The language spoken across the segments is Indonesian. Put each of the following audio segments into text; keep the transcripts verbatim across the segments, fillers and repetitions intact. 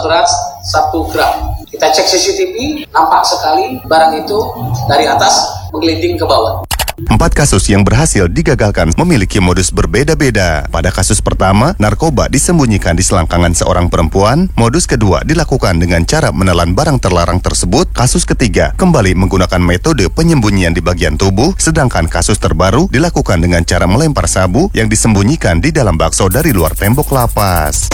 berat satu gram. Kita cek C C T V, nampak sekali barang itu dari atas menggelinding ke bawah. Empat kasus yang berhasil digagalkan memiliki modus berbeda-beda. Pada kasus pertama, narkoba disembunyikan di selangkangan seorang perempuan. Modus kedua dilakukan dengan cara menelan barang terlarang tersebut. Kasus ketiga kembali menggunakan metode penyembunyian di bagian tubuh. Sedangkan kasus terbaru dilakukan dengan cara melempar sabu yang disembunyikan di dalam bakso dari luar tembok lapas.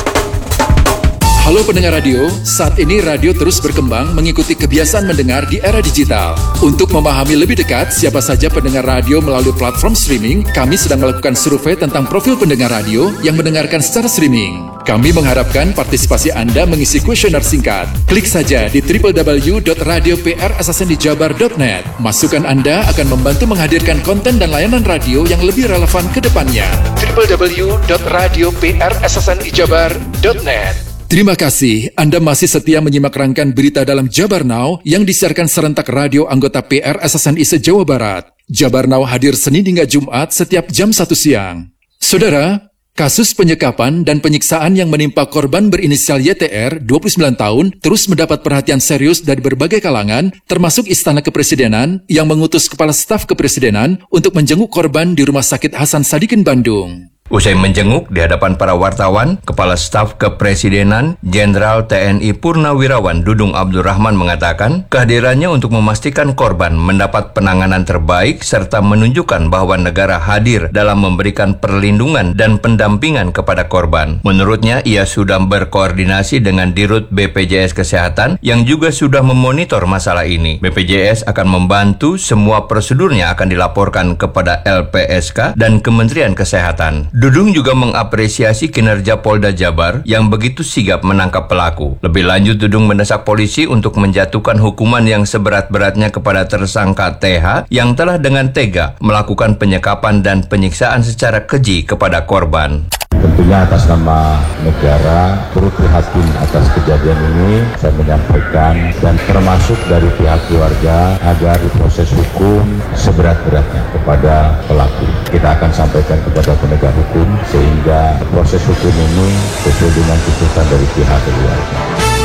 Halo pendengar radio, saat ini radio terus berkembang mengikuti kebiasaan mendengar di era digital. Untuk memahami lebih dekat siapa saja pendengar radio melalui platform streaming, kami sedang melakukan survei tentang profil pendengar radio yang mendengarkan secara streaming. Kami mengharapkan partisipasi Anda mengisi kuesioner singkat. Klik saja di w w w dot radio p r s s n di jabar dot net. Masukan Anda akan membantu menghadirkan konten dan layanan radio yang lebih relevan ke depannya. w w w dot radio p r s s n di jabar dot net. Terima kasih, Anda masih setia menyimak rangkaian berita dalam Jabar Now yang disiarkan serentak radio anggota P R S S N I se-Jawa Barat. Jabar Now hadir Senin hingga Jumat setiap jam satu siang. Saudara, kasus penyekapan dan penyiksaan yang menimpa korban berinisial Y T R, dua puluh sembilan tahun, terus mendapat perhatian serius dari berbagai kalangan, termasuk Istana Kepresidenan yang mengutus Kepala Staf Kepresidenan untuk menjenguk korban di Rumah Sakit Hasan Sadikin, Bandung. Usai menjenguk di hadapan para wartawan, Kepala Staf Kepresidenan Jenderal T N I Purnawirawan Dudung Abdul Rahman mengatakan kehadirannya untuk memastikan korban mendapat penanganan terbaik serta menunjukkan bahwa negara hadir dalam memberikan perlindungan dan pendampingan kepada korban. Menurutnya, ia sudah berkoordinasi dengan Dirut B P J S Kesehatan yang juga sudah memonitor masalah ini. B P J S akan membantu, semua prosedurnya akan dilaporkan kepada L P S K dan Kementerian Kesehatan. Dudung juga mengapresiasi kinerja Polda Jabar yang begitu sigap menangkap pelaku. Lebih lanjut, Dudung mendesak polisi untuk menjatuhkan hukuman yang seberat-beratnya kepada tersangka T H yang telah dengan tega melakukan penyekapan dan penyiksaan secara keji kepada korban. Tentunya atas nama negara turut prihatin atas kejadian ini, saya menyampaikan dan termasuk dari pihak keluarga agar diproses hukum seberat-beratnya kepada pelaku. Kita akan sampaikan kepada penegak hukum sehingga proses hukum ini sesuai dengan tuntutan dari pihak keluarga.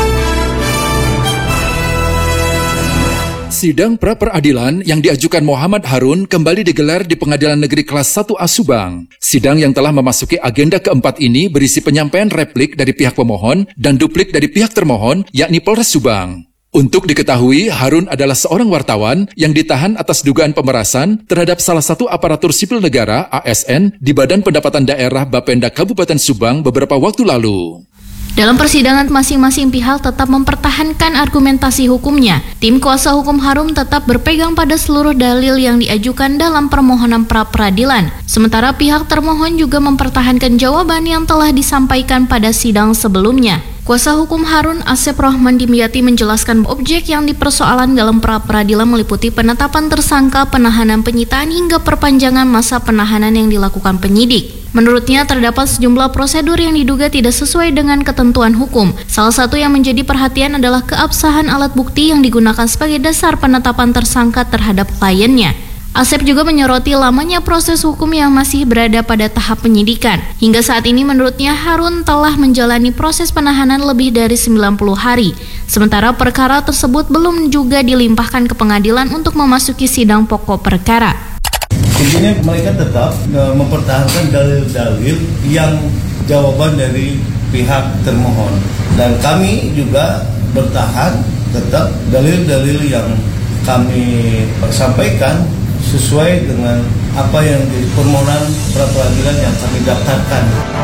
Sidang pra-peradilan yang diajukan Muhammad Harun kembali digelar di Pengadilan Negeri Kelas satu A Subang. Sidang yang telah memasuki agenda keempat ini berisi penyampaian replik dari pihak pemohon dan duplik dari pihak termohon, yakni Polres Subang. Untuk diketahui, Harun adalah seorang wartawan yang ditahan atas dugaan pemerasan terhadap salah satu aparatur sipil negara A S N di Badan Pendapatan Daerah Bapenda Kabupaten Subang beberapa waktu lalu. Dalam persidangan, masing-masing pihak tetap mempertahankan argumentasi hukumnya. Tim kuasa hukum Harun tetap berpegang pada seluruh dalil yang diajukan dalam permohonan pra-peradilan. Sementara pihak termohon juga mempertahankan jawaban yang telah disampaikan pada sidang sebelumnya. Kuasa hukum Harun, Asep Rohman Dimyati, menjelaskan objek yang dipersoalan dalam pra-peradilan meliputi penetapan tersangka, penahanan penyitaan, hingga perpanjangan masa penahanan yang dilakukan penyidik. Menurutnya, terdapat sejumlah prosedur yang diduga tidak sesuai dengan ketentuan hukum. Salah satu yang menjadi perhatian adalah keabsahan alat bukti yang digunakan sebagai dasar penetapan tersangka terhadap kliennya. Asep juga menyoroti lamanya proses hukum yang masih berada pada tahap penyidikan. Hingga saat ini menurutnya Harun telah menjalani proses penahanan lebih dari sembilan puluh hari. Sementara perkara tersebut belum juga dilimpahkan ke pengadilan untuk memasuki sidang pokok perkara. Intinya mereka tetap mempertahankan dalil-dalil yang jawaban dari pihak termohon. Dan kami juga bertahan tetap dalil-dalil yang kami sampaikan sesuai dengan apa yang di permohonan pra-peradilan yang kami daftarkan.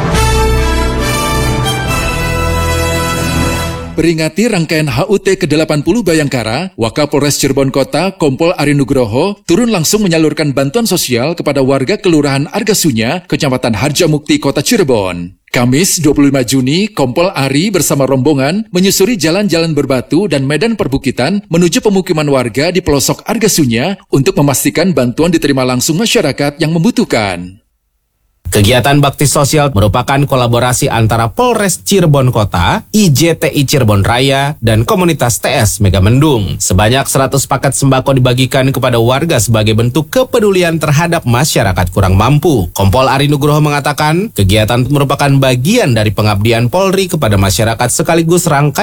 Peringati rangkaian H U T ke delapan puluh Bayangkara, Wakapolres Cirebon Kota, Kompol Ari Nugroho, turun langsung menyalurkan bantuan sosial kepada warga Kelurahan Argasunya, Kecamatan Harjamukti, Kota Cirebon. Kamis dua puluh lima Juni, Kompol Ari bersama rombongan menyusuri jalan-jalan berbatu dan medan perbukitan menuju pemukiman warga di pelosok Argasunya untuk memastikan bantuan diterima langsung masyarakat yang membutuhkan. Kegiatan bakti sosial merupakan kolaborasi antara Polres Cirebon Kota, I J T I Cirebon Raya, dan komunitas T S Megamendung. Sebanyak seratus paket sembako dibagikan kepada warga sebagai bentuk kepedulian terhadap masyarakat kurang mampu. Kompol Ari Nugroho mengatakan, kegiatan merupakan bagian dari pengabdian Polri kepada masyarakat sekaligus rangkaian